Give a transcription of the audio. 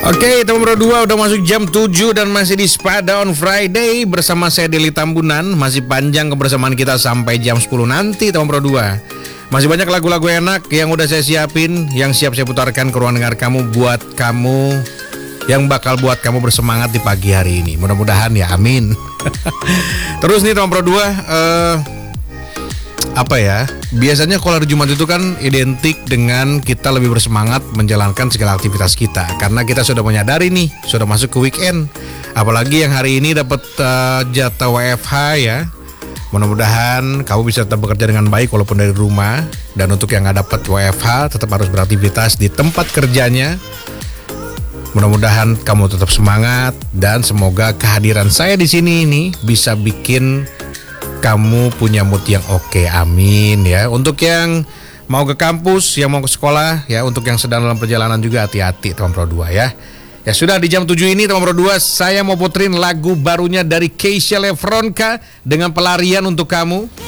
Oke, teman Pro 2 udah masuk jam 7 dan masih di Spada on Friday bersama saya Deli Tambunan. Masih panjang kebersamaan kita sampai jam 10 nanti, teman Pro 2. Masih banyak lagu-lagu enak yang udah saya siapin, yang siap saya putarkan ke ruang dengar kamu, buat kamu, yang bakal buat kamu bersemangat di pagi hari ini. Mudah-mudahan ya, amin. Terus nih teman Pro 2, apa ya, biasanya kalau hari Jumat itu kan identik dengan kita lebih bersemangat menjalankan segala aktivitas kita, karena kita sudah menyadari nih, sudah masuk ke weekend. Apalagi yang hari ini dapat jatah WFH ya. Mudah-mudahan kamu bisa tetap bekerja dengan baik walaupun dari rumah. Dan untuk yang nggak dapat WFH, tetap harus beraktivitas di tempat kerjanya. Mudah-mudahan kamu tetap semangat, dan semoga kehadiran saya di sini ini bisa bikin kamu punya mood yang oke, amin ya. Untuk yang mau ke kampus, yang mau ke sekolah ya, untuk yang sedang dalam perjalanan juga hati-hati teman Pro 2 ya. Ya sudah, di jam 7 ini teman Pro 2, saya mau puterin lagu barunya dari Keisha Lefronka dengan Pelarian untuk kamu.